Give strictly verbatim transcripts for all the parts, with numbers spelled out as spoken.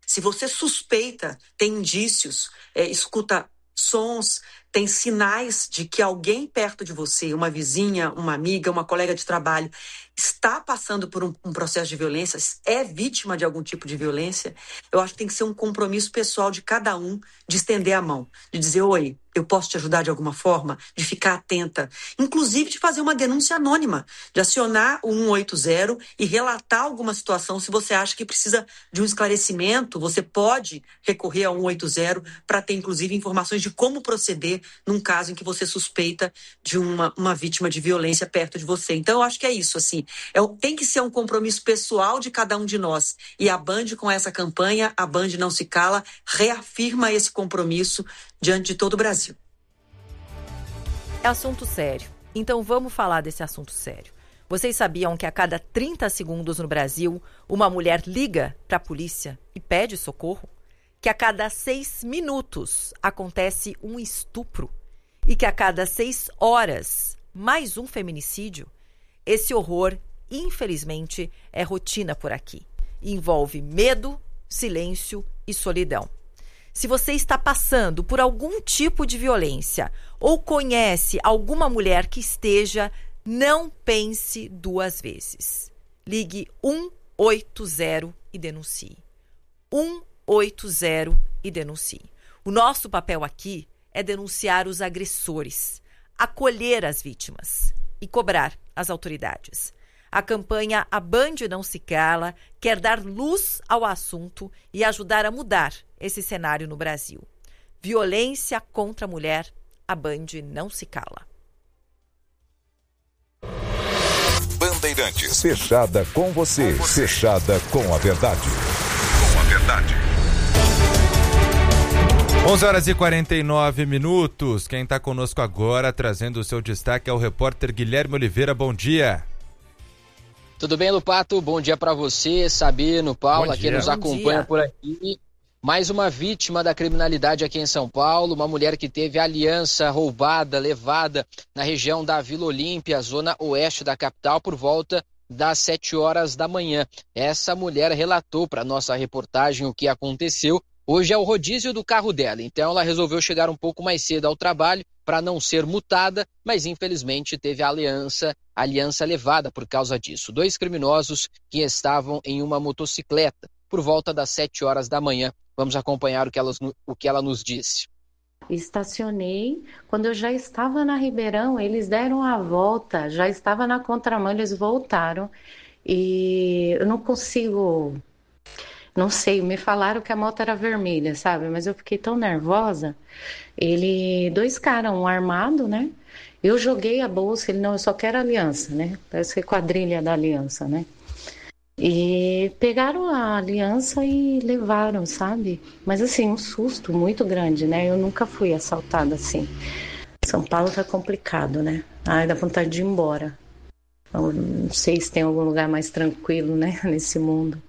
Se você suspeita, tem indícios, é, escuta sons, tem sinais de que alguém perto de você, uma vizinha, uma amiga, uma colega de trabalho, está passando por um, um processo de violência, é vítima de algum tipo de violência, eu acho que tem que ser um compromisso pessoal de cada um de estender a mão, de dizer, oi, eu posso te ajudar de alguma forma, de ficar atenta, inclusive de fazer uma denúncia anônima, de acionar o um oito zero e relatar alguma situação. Se você acha que precisa de um esclarecimento, você pode recorrer ao um oito zero para ter, inclusive, informações de como proceder num caso em que você suspeita de uma, uma vítima de violência perto de você. Então, eu acho que é isso, assim, é, tem que ser um compromisso pessoal de cada um de nós. E a Band, com essa campanha, a Band Não Se Cala, reafirma esse compromisso diante de todo o Brasil. É assunto sério. Então vamos falar desse assunto sério. Vocês sabiam que a cada trinta segundos no Brasil, uma mulher liga para a polícia e pede socorro? Que a cada seis minutos acontece um estupro? E que a cada seis horas, mais um feminicídio? Esse horror, infelizmente, é rotina por aqui. E envolve medo, silêncio e solidão. Se você está passando por algum tipo de violência ou conhece alguma mulher que esteja, não pense duas vezes. Ligue um oito zero e denuncie. um oito zero e denuncie. O nosso papel aqui é denunciar os agressores, acolher as vítimas e cobrar as autoridades. A campanha A Band Não Se Cala quer dar luz ao assunto e ajudar a mudar esse cenário no Brasil. Violência contra a mulher, a Band Não Se Cala. Bandeirantes. Fechada com você. Fechada com a verdade. Com a verdade. onze horas e quarenta e nove minutos. Quem está conosco agora, trazendo o seu destaque, é o repórter Guilherme Oliveira. Bom dia. Tudo bem, Lupato? Bom dia para você, Sabino, Paula, que nos acompanha por aqui. Mais uma vítima da criminalidade aqui em São Paulo, uma mulher que teve aliança roubada, levada na região da Vila Olímpia, zona oeste da capital, por volta das sete horas da manhã. Essa mulher relatou para nossa reportagem o que aconteceu. Hoje é o rodízio do carro dela, então ela resolveu chegar um pouco mais cedo ao trabalho para não ser multada, mas infelizmente teve a aliança, a aliança levada por causa disso. Dois criminosos que estavam em uma motocicleta por volta das sete horas da manhã. Vamos acompanhar o que ela, o que ela nos disse. Estacionei, quando eu já estava na Ribeirão, eles deram a volta, já estava na contramão, eles voltaram e eu não consigo... Não sei, me falaram que a moto era vermelha, sabe? Mas eu fiquei tão nervosa. Ele, dois caras, um armado, né? Eu joguei a bolsa, ele, não, eu só quero aliança, né? Parece que é quadrilha da aliança, né? E pegaram a aliança e levaram, sabe? Mas assim, um susto muito grande, né? Eu nunca fui assaltada assim. São Paulo tá complicado, né? Ai, dá vontade de ir embora. Eu não sei se tem algum lugar mais tranquilo, né? Nesse mundo.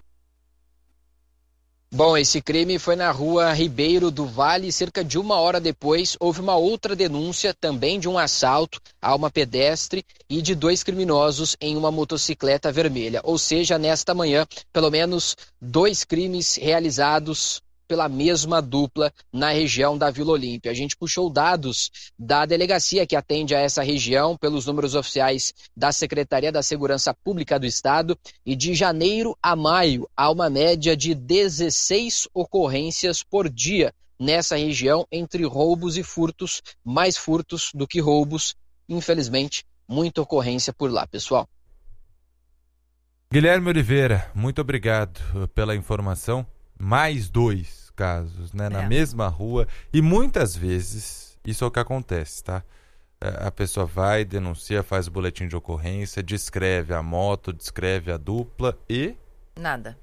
Bom, esse crime foi na rua Ribeiro do Vale. Cerca de uma hora depois, houve uma outra denúncia também de um assalto a uma pedestre e de dois criminosos em uma motocicleta vermelha. Ou seja, nesta manhã, pelo menos dois crimes realizados pela mesma dupla na região da Vila Olímpia. A gente puxou dados da delegacia que atende a essa região pelos números oficiais da Secretaria da Segurança Pública do Estado e de janeiro a maio há uma média de dezesseis ocorrências por dia nessa região entre roubos e furtos, mais furtos do que roubos. Infelizmente, muita ocorrência por lá, pessoal. Guilherme Oliveira, muito obrigado pela informação. Mais dois casos, né, na é. mesma rua, e muitas vezes isso é o que acontece, tá? A pessoa vai, denuncia, faz o boletim de ocorrência, descreve a moto, descreve a dupla e... Nada.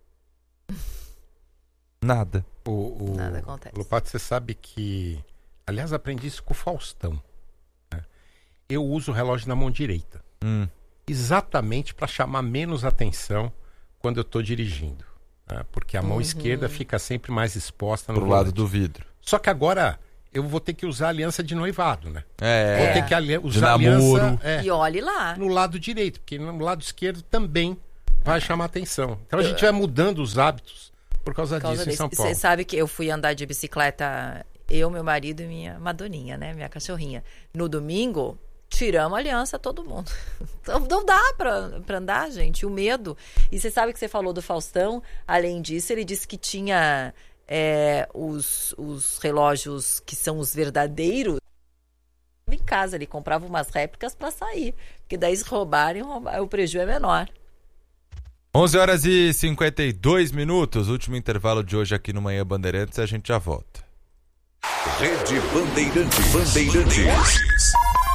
Nada. O, o... Nada acontece. Lupato, você sabe que... Aliás, aprendi isso com o Faustão. Né? Eu uso o relógio na mão direita. Hum. Exatamente para chamar menos atenção quando eu estou dirigindo. Né? Porque a mão uhum. esquerda fica sempre mais exposta no pro lado do vidro. Só que agora eu vou ter que usar a aliança de noivado, né? É. Vou ter que ali- usar de a aliança namoro. é, E olhe lá. no lado direito, porque no lado esquerdo também vai chamar atenção. Então a gente vai mudando os hábitos Por causa, Por causa disso desse. em São Paulo. Você sabe que eu fui andar de bicicleta, eu, meu marido e minha Madoninha, né? Minha cachorrinha. No domingo, tiramos a aliança todo mundo. Então, não dá pra, pra andar, gente. O medo. E você sabe que você falou do Faustão. Além disso, ele disse que tinha é, os, os relógios que são os verdadeiros em casa. Ele comprava umas réplicas pra sair. Porque daí, se roubarem, o prejuízo é menor. onze horas e cinquenta e dois minutos, último intervalo de hoje aqui no Manhã Bandeirantes, a gente já volta. Rede Bandeirantes. Bandeirantes.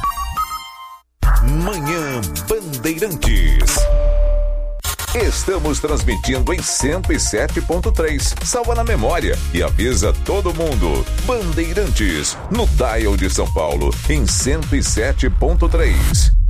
Manhã Bandeirantes. Estamos transmitindo em cento e sete ponto três. Salva na memória e avisa todo mundo. Bandeirantes, no dial de São Paulo, em cento e sete ponto três.